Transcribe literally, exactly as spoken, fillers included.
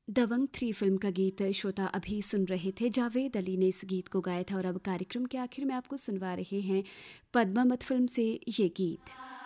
दबंग three film का गीत श्रोता अभी सुन रहे थे। जावेद अली ने इस गीत को गाया था और अब कार्यक्रम के आखिर में आपको सुनवा रहे हैं पद्मावत फिल्म से ये गीत।